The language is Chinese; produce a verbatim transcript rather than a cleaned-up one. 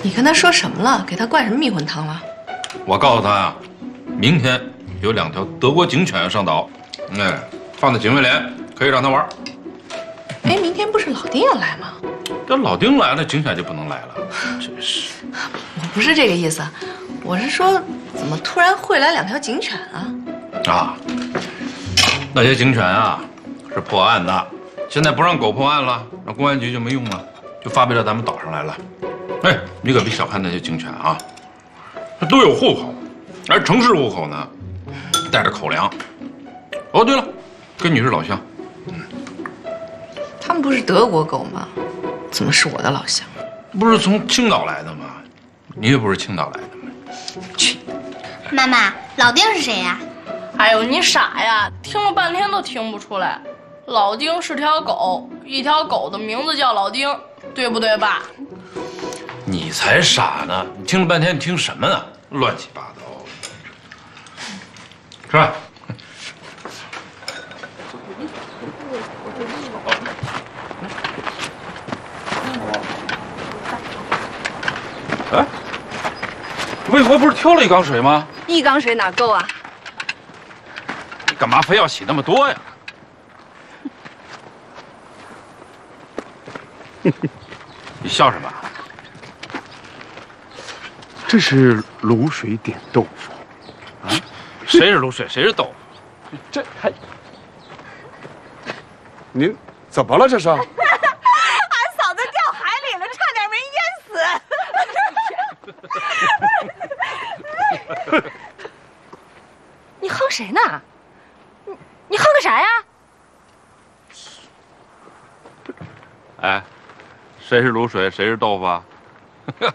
你跟他说什么了？给他灌什么迷魂汤了？ 我告诉他呀，明天有两条德国警犬要上岛，哎，放在警卫连，可以让他玩。 哎，明天不是老丁要来吗？ 这老丁来了，警犬就不能来了，真是。 我不是这个意思，我是说，怎么突然会来两条警犬啊？啊， 那些警犬啊，是破案的，现在不让狗破案了，让公安局就没用了，就发配到咱们岛上来了。哎，你可别小看那些警犬啊，它都有户口，而城市户口呢，带着口粮。哦，对了，跟你是老乡。嗯， 他们不是德国狗吗？怎么是我的老乡？ 不是从青岛来的吗？你也不是青岛来的吗？去。 妈妈，老丁是谁呀？ 哎呦，你傻呀！听了半天都听不出来。老丁是条狗，一条狗的名字叫老丁，对不对，爸？ 你才傻呢！你听了半天，你听什么呢？乱七八糟的。吃饭。哎，魏国不是挑了一缸水吗？ 一缸水哪够啊？ 你干嘛非要洗那么多呀？你笑什么？ 这是卤水点豆腐， 啊？谁是卤水，谁是豆腐？ 这还……您怎么了？这是？俺嫂子掉海里了，差点没淹死。你哼谁呢？你你哼个啥呀？ 哎，谁是卤水，谁是豆腐啊？